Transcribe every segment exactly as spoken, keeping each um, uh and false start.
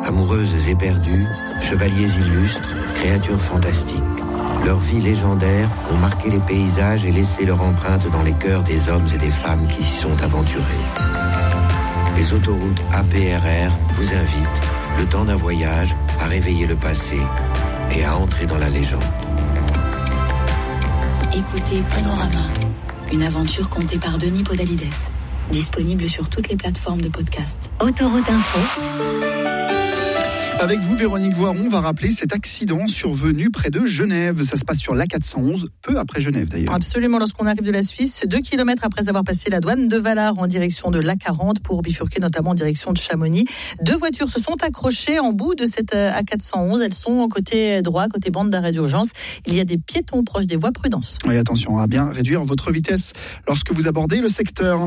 Amoureuses éperdues, chevaliers illustres, créatures fantastiques. Leurs vies légendaires ont marqué les paysages et laissé leur empreinte dans les cœurs des hommes et des femmes qui s'y sont aventurés. Les autoroutes A P R R vous invitent, le temps d'un voyage, à réveiller le passé et à entrer dans la légende. Écoutez Panorama, une aventure contée par Denis Podalides. Disponible sur toutes les plateformes de podcast. Autoroute Info. Avec vous, Véronique Voiron, on va rappeler cet accident survenu près de Genève. Ça se passe sur l'A quatre cent onze, peu après Genève d'ailleurs. Absolument, lorsqu'on arrive de la Suisse, deux kilomètres après avoir passé la douane de Valard en direction de l'A quarante pour bifurquer notamment en direction de Chamonix. Deux voitures se sont accrochées en bout de cette A quatre cent onze. Elles sont côté droit, côté bande d'arrêt d'urgence. Il y a des piétons proches des voies, prudence. Oui, attention à bien réduire votre vitesse lorsque vous abordez le secteur.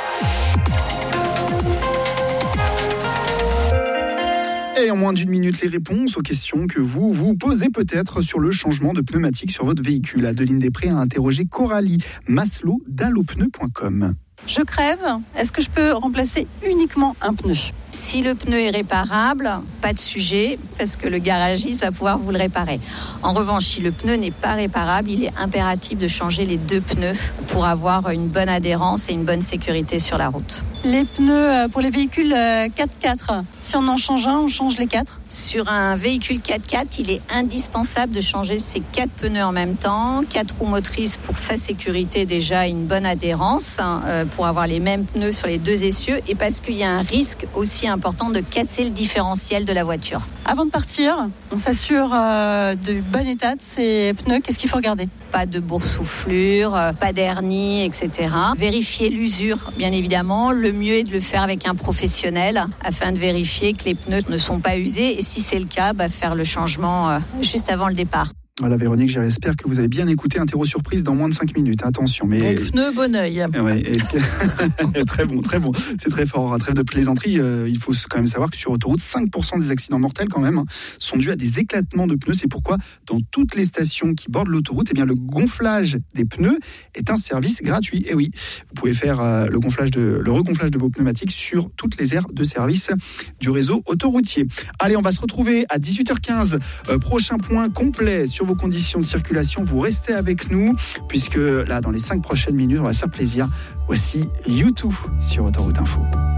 Et en moins d'une minute, les réponses aux questions que vous vous posez peut-être sur le changement de pneumatique sur votre véhicule. Adeline Després a interrogé Coralie Maslow d'allopneu point com. Je crève, est-ce que je peux remplacer uniquement un pneu ? Si le pneu est réparable, pas de sujet, parce que le garagiste va pouvoir vous le réparer. En revanche, si le pneu n'est pas réparable, il est impératif de changer les deux pneus pour avoir une bonne adhérence et une bonne sécurité sur la route. Les pneus pour les véhicules quatre quatre, si on en change un, on change les quatre ? Sur un véhicule quatre quatre, il est indispensable de changer ces quatre pneus en même temps, quatre roues motrices pour sa sécurité, déjà une bonne adhérence, hein, pour avoir les mêmes pneus sur les deux essieux, et parce qu'il y a un risque aussi important de casser le différentiel de la voiture. Avant de partir, on s'assure euh, du bon état de ces pneus. Qu'est-ce qu'il faut regarder ? Pas de boursouflure, euh, pas d'hernie, et cetera. Vérifier l'usure, bien évidemment. Le mieux est de le faire avec un professionnel afin de vérifier que les pneus ne sont pas usés. Et si c'est le cas, bah, faire le changement euh, juste avant le départ. Voilà Véronique, j'espère que vous avez bien écouté Interro Surprise dans moins de cinq minutes. Attention, mais... Bon pneu, bon oeil. Ouais, que... très bon, très bon. C'est très fort. Trêve de plaisanterie, euh, il faut quand même savoir que sur autoroute, cinq pour cent des accidents mortels quand même sont dus à des éclatements de pneus. C'est pourquoi dans toutes les stations qui bordent l'autoroute, eh bien, le gonflage des pneus est un service gratuit. Et oui, vous pouvez faire euh, le, gonflage de, le regonflage de vos pneumatiques sur toutes les aires de service du réseau autoroutier. Allez, on va se retrouver à dix-huit heures quinze. Euh, prochain point complet sur vos conditions de circulation. Vous restez avec nous puisque là, dans les cinq prochaines minutes, on va se faire plaisir. Voici U deux sur Autoroute Info.